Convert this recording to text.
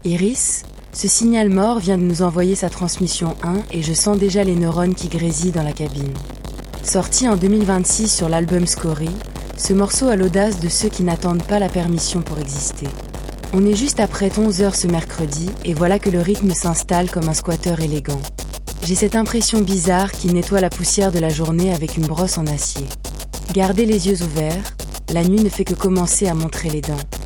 Iris, ce signal mort vient de nous envoyer sa transmission 1 et je sens déjà les neurones qui grésillent dans la cabine. Sorti en 2026 sur l'album Scory, ce morceau a l'audace de ceux qui n'attendent pas la permission pour exister. On est juste après 11h ce mercredi et voilà que le rythme s'installe comme un squatteur élégant. J'ai cette impression bizarre qui nettoie la poussière de la journée avec une brosse en acier. Gardez les yeux ouverts, la nuit ne fait que commencer à montrer les dents.